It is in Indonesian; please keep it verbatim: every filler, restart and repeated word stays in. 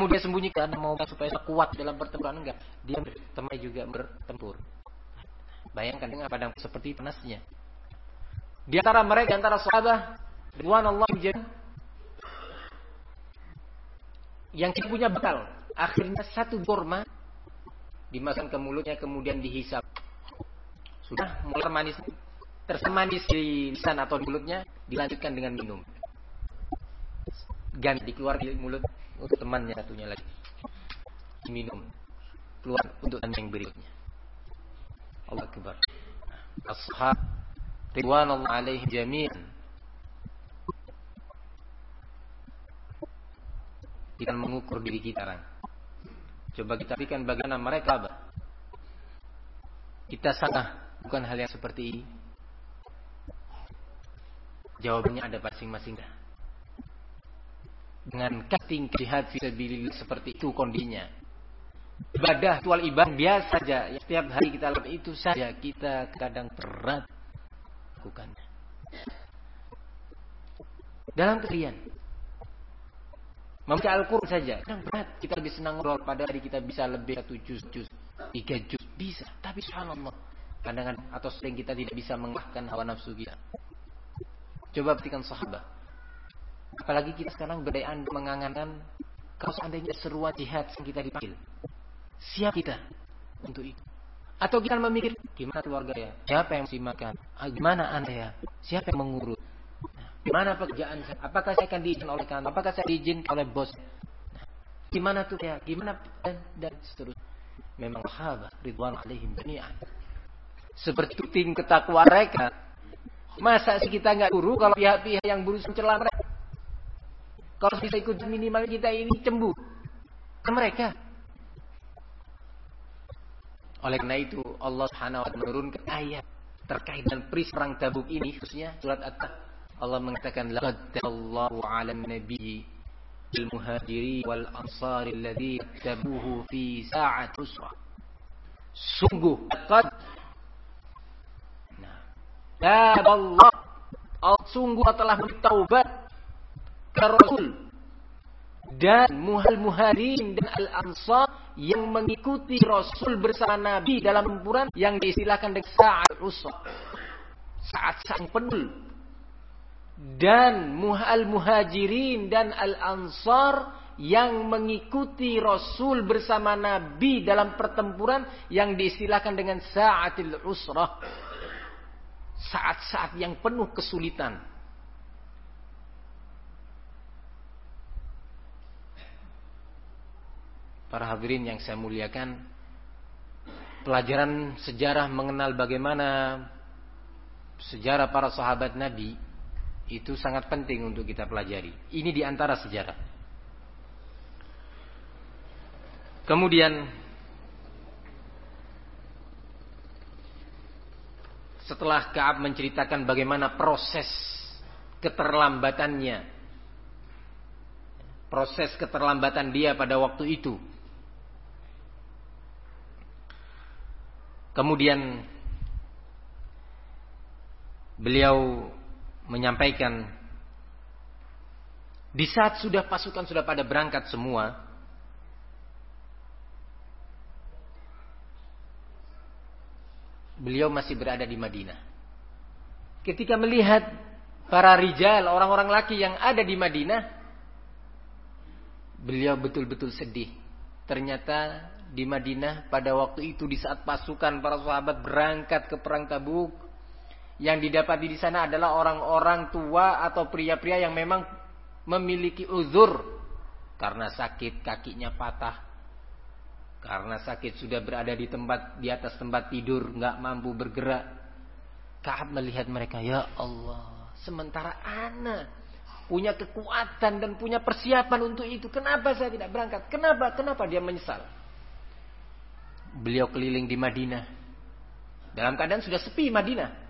mau dia sembunyikan, mau supaya kuat dalam pertempuran, enggak. Dia bertemai juga bertempur. Bayangkan dengan padang seperti panasnya. Di antara mereka, di antara sahabat ridwanullah yang tidak punya bekal, akhirnya satu kurma dimasukkan ke mulutnya, kemudian dihisap. Sudah mulai manis, tersemanis di lisan atau di mulutnya, dilanjutkan dengan minum. Ganti keluar di mulut untuk temannya satunya lagi. Minum. Keluar untuk teman yang berikutnya. Allah Akbar. Ashab ridwanullah alaihim jami'an. Kita mengukur diri kita sekarang. Coba kita pikirkan bagaimana mereka. Kita salah bukan hal yang seperti ini. Jawabannya ada masing-masing. Dengan cutting jihad fisabilillah seperti itu kondisinya. Ibadah ritual ibadah biasa saja. Ya, setiap hari kita lakukan itu saja, kita kadang berat lakukannya. Dalam keseharian membaca Al-Quran saja kadang berat. Kita lebih senang ngobrol, pada hari kita bisa lebih satu juz, juz, tiga juz bisa. Tapi subhanallah, kadang-kadang atau sering kita tidak bisa mengalahkan hawa nafsu kita. Coba perhatikan sahabat. Apalagi kita sekarang berdaya mengangankan kalau seandainya seruan jihad yang kita dipanggil, siap kita untuk itu. Atau kita memikir gimana keluarga ya, siapa yang mesti makan, ah, gimana anda ya, siapa yang mengurus, nah, gimana pekerjaan saya, apakah saya akan diizinkan oleh kantor, apakah saya diizinkan oleh bos, nah, gimana tuh ya, gimana dan, dan seterusnya. Memang sahabat ridwan alaihim jami'an seperti tim ketakwaan mereka. Masa sih kita nggak guru kalau pihak-pihak yang berusaha mencela mereka? Kalau bisa ikut minimal kita ini cembu ke mereka. Oleh karena itu Allah Subhanahu wa taala menurunkan ayat terkait dengan peristiwa perang Tabuk ini, khususnya surat At-Taubah. Allah mengatakan laqad Allahu 'alan nabiyyi bil muhajirin wal ansari alladzi tabuhu fi sa'at usra. Sungguh laqad nah Allah sungguh telah bertaubat Rasul dan muhal muhajirin dan al-ansar yang mengikuti Rasul bersama Nabi dalam pertempuran yang diistilahkan dengan saat usra, saat sang penuh. Dan muhal muhajirin dan al-ansar yang mengikuti Rasul bersama Nabi dalam pertempuran yang diistilahkan dengan sa'atil usrah, saat-saat yang penuh kesulitan. Para hadirin yang saya muliakan, pelajaran sejarah mengenal bagaimana sejarah para sahabat Nabi itu sangat penting untuk kita pelajari. Ini di antara sejarah. Kemudian setelah Ka'ab menceritakan bagaimana proses keterlambatannya, proses keterlambatan dia pada waktu itu, kemudian beliau menyampaikan di saat sudah pasukan sudah pada berangkat semua, beliau masih berada di Madinah. Ketika melihat para rijal, orang-orang laki yang ada di Madinah, beliau betul-betul sedih. Ternyata di Madinah pada waktu itu di saat pasukan para sahabat berangkat ke perang Tabuk, yang didapati di sana adalah orang-orang tua atau pria-pria yang memang memiliki uzur karena sakit, kakinya patah, karena sakit sudah berada di tempat di atas tempat tidur, nggak mampu bergerak. Ka'ab melihat mereka, ya Allah, sementara ana punya kekuatan dan punya persiapan untuk itu, kenapa saya tidak berangkat? Kenapa? Kenapa dia menyesal? Beliau keliling di Madinah dalam keadaan sudah sepi Madinah.